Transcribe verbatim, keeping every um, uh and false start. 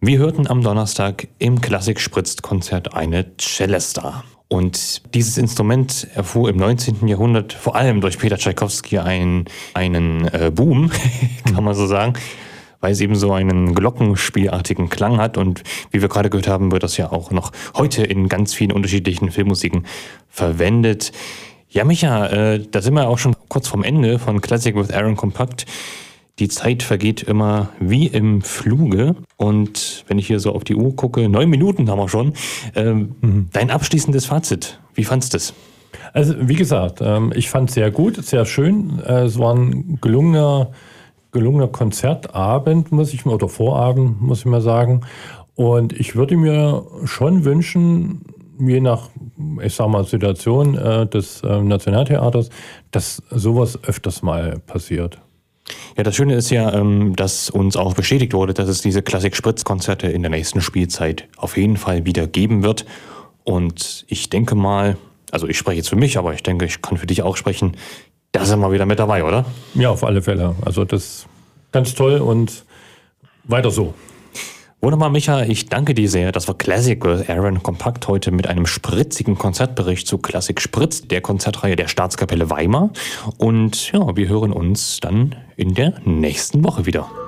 Wir hörten am Donnerstag im Klassik spritzt Konzert eine Celesta. Und dieses Instrument erfuhr im neunzehnten Jahrhundert vor allem durch Peter Tschaikowski einen, einen äh, Boom, kann man so sagen, weil es eben so einen glockenspielartigen Klang hat. Und wie wir gerade gehört haben, wird das ja auch noch heute in ganz vielen unterschiedlichen Filmmusiken verwendet. Ja, Micha, äh, da sind wir auch schon kurz vorm Ende von Classic with Aaron Kompakt. Die Zeit vergeht immer wie im Fluge. Und wenn ich hier so auf die Uhr gucke, neun Minuten haben wir schon. Ähm, mhm. Dein abschließendes Fazit, wie fandst du es? Also wie gesagt, ähm, ich fand es sehr gut, sehr schön. Äh, es war ein gelungener, gelungener Konzertabend, muss ich mal, oder Vorabend, muss ich mal sagen. Und ich würde mir schon wünschen, je nach, ich sag mal, Situation äh, des äh, Nationaltheaters, dass sowas öfters mal passiert. Ja, das Schöne ist ja, dass uns auch bestätigt wurde, dass es diese Klassik-Spritz-Konzerte in der nächsten Spielzeit auf jeden Fall wieder geben wird. Und ich denke mal, also ich spreche jetzt für mich, aber ich denke, ich kann für dich auch sprechen, da sind wir wieder mit dabei, oder? Ja, auf alle Fälle. Also das ist ganz toll und weiter so. Wunderbar, Micha, ich danke dir sehr. Das war Classic with Aaron Kompakt heute mit einem spritzigen Konzertbericht zu Klassik Spritz, der Konzertreihe der Staatskapelle Weimar. Und ja, wir hören uns dann in der nächsten Woche wieder.